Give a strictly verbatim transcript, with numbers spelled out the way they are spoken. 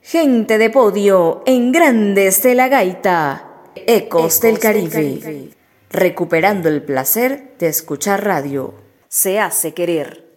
Gente de podio en Grandes de la Gaita. Ecos del Caribe. Recuperando el placer de escuchar radio. Se hace querer.